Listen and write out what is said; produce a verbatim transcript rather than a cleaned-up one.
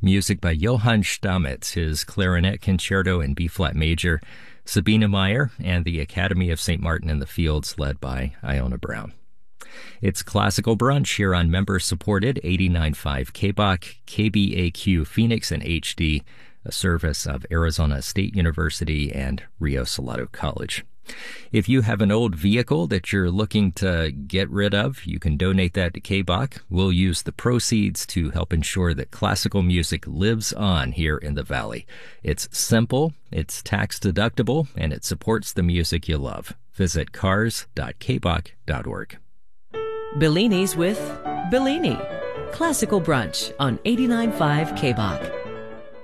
Music by Johann Stamitz, his clarinet concerto in B-flat major, Sabina Meyer, and the Academy of Saint Martin in the Fields, led by Iona Brown. It's Classical Brunch here on member-supported eighty-nine point five K B O C, K B A Q Phoenix in H D, a service of Arizona State University and Rio Salado College. If you have an old vehicle that you're looking to get rid of, you can donate that to K B O C. We'll use the proceeds to help ensure that classical music lives on here in the Valley. It's simple, it's tax deductible, and it supports the music you love. Visit cars dot k b o c dot org. Bellini's with Bellini. Classical Brunch on eighty-nine point five K B O C.